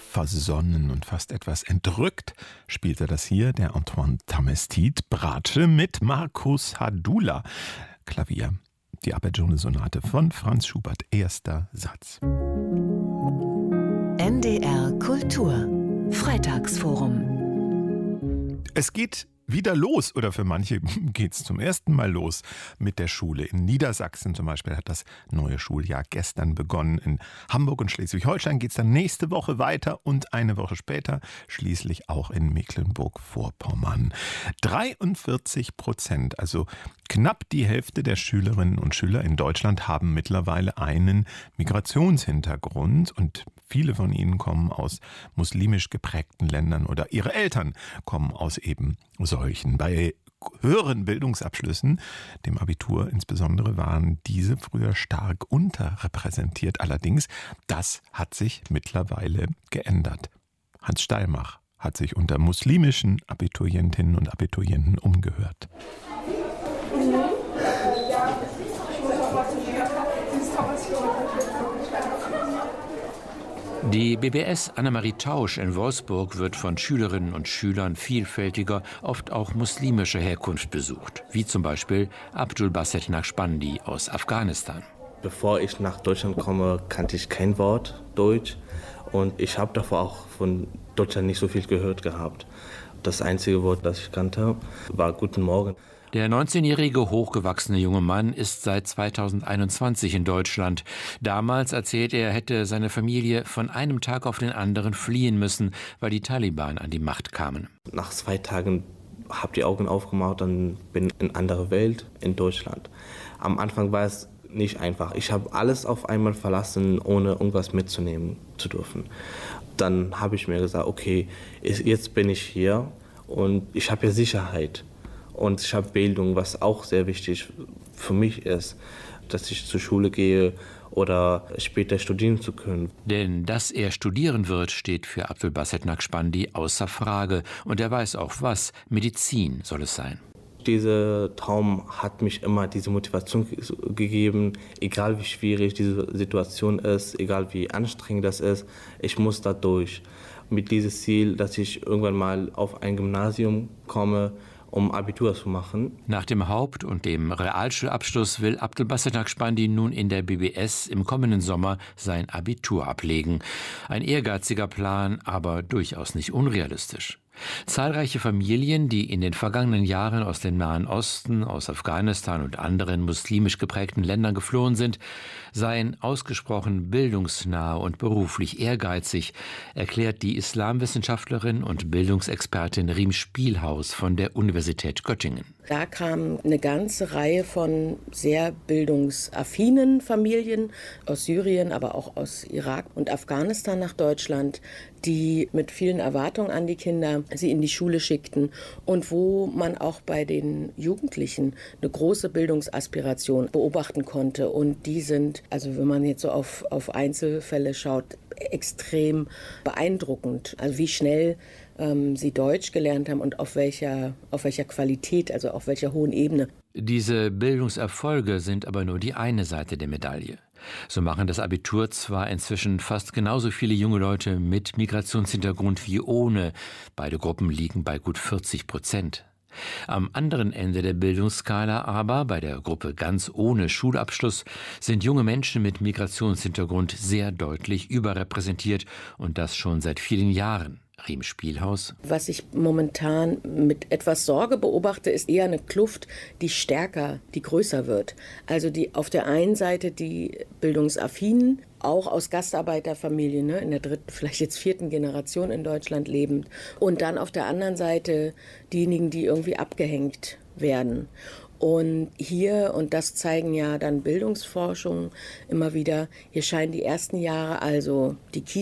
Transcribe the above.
versonnen und fast etwas entrückt spielte das hier der Antoine Tamestit Bratsche mit Markus Hadula. Klavier. Die Arpeggione-Sonate von Franz Schubert, erster Satz. NDR Kultur. Freitagsforum. Es geht wieder los, oder für manche geht es zum ersten Mal los mit der Schule. In Niedersachsen zum Beispiel hat das neue Schuljahr gestern begonnen. In Hamburg und Schleswig-Holstein geht es dann nächste Woche weiter und eine Woche später schließlich auch in Mecklenburg-Vorpommern. 43%, also knapp die Hälfte der Schülerinnen und Schüler in Deutschland haben mittlerweile einen Migrationshintergrund und viele von ihnen kommen aus muslimisch geprägten Ländern oder ihre Eltern kommen aus eben solchen. Bei höheren Bildungsabschlüssen, dem Abitur insbesondere, waren diese früher stark unterrepräsentiert. Allerdings, das hat sich mittlerweile geändert. Hans Steilmach hat sich unter muslimischen Abiturientinnen und Abiturienten umgehört. Die BBS Annemarie Tausch in Wolfsburg wird von Schülerinnen und Schülern vielfältiger, oft auch muslimischer Herkunft besucht, wie zum Beispiel Abdul Basit Naqshbandi aus Afghanistan. Bevor ich nach Deutschland komme, kannte ich kein Wort Deutsch und ich habe davor auch von Deutschland nicht so viel gehört gehabt. Das einzige Wort, das ich kannte, war Guten Morgen. Der 19-jährige hochgewachsene junge Mann ist seit 2021 in Deutschland. Damals erzählt er, hätte seine Familie von einem Tag auf den anderen fliehen müssen, weil die Taliban an die Macht kamen. Nach 2 Tagen habe ich die Augen aufgemacht und bin in eine andere Welt, in Deutschland. Am Anfang war es nicht einfach. Ich habe alles auf einmal verlassen, ohne irgendwas mitzunehmen zu dürfen. Dann habe ich mir gesagt, okay, jetzt bin ich hier und ich habe ja Sicherheit. Und ich habe Bildung, was auch sehr wichtig für mich ist, dass ich zur Schule gehe oder später studieren zu können. Denn dass er studieren wird, steht für Abdul Basit Naqshbandi außer Frage. Und er weiß auch was. Medizin soll es sein. Dieser Traum hat mich immer diese Motivation gegeben, egal wie schwierig diese Situation ist, egal wie anstrengend das ist, ich muss da durch. Mit diesem Ziel, dass ich irgendwann mal auf ein Gymnasium komme, um Abitur zu machen. Nach dem Haupt- und dem Realschulabschluss will Abdul Basit Naqshbandi nun in der BBS im kommenden Sommer sein Abitur ablegen. Ein ehrgeiziger Plan, aber durchaus nicht unrealistisch. Zahlreiche Familien, die in den vergangenen Jahren aus dem Nahen Osten, aus Afghanistan und anderen muslimisch geprägten Ländern geflohen sind, seien ausgesprochen bildungsnah und beruflich ehrgeizig, erklärt die Islamwissenschaftlerin und Bildungsexpertin Riem Spielhaus von der Universität Göttingen. Da kam eine ganze Reihe von sehr bildungsaffinen Familien aus Syrien, aber auch aus Irak und Afghanistan nach Deutschland, die mit vielen Erwartungen an die Kinder sie in die Schule schickten und wo man auch bei den Jugendlichen eine große Bildungsaspiration beobachten konnte. Und die sind, also wenn man jetzt so auf Einzelfälle schaut, extrem beeindruckend. Also wie schnell sie Deutsch gelernt haben und auf welcher Qualität, also auf welcher hohen Ebene. Diese Bildungserfolge sind aber nur die eine Seite der Medaille. So machen das Abitur zwar inzwischen fast genauso viele junge Leute mit Migrationshintergrund wie ohne. Beide Gruppen liegen bei gut 40%. Am anderen Ende der Bildungsskala aber, bei der Gruppe ganz ohne Schulabschluss, sind junge Menschen mit Migrationshintergrund sehr deutlich überrepräsentiert und das schon seit vielen Jahren. Riem Spielhaus. Was ich momentan mit etwas Sorge beobachte, ist eher eine Kluft, die größer wird. Also die auf der einen Seite die Bildungsaffinen, auch aus Gastarbeiterfamilien, ne, in der 3., vielleicht jetzt 4. Generation in Deutschland lebend. Und dann auf der anderen Seite diejenigen, die irgendwie abgehängt werden. Und hier, und das zeigen ja dann Bildungsforschungen immer wieder, hier scheinen die ersten Jahre, also die